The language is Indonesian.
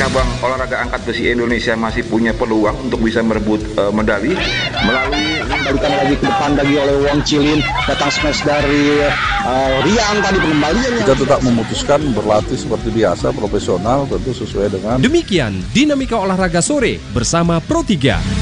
cabang olahraga angkat besi Indonesia masih punya peluang untuk bisa merebut medali melalui balikan lagi ke depan lagi oleh Wong Chilin, datang smash dari Rian tadi pengembalian. Kita tetap memutuskan berlatih seperti biasa, profesional tentu sesuai dengan. Demikian Dinamika Olahraga Sore bersama Pro 3.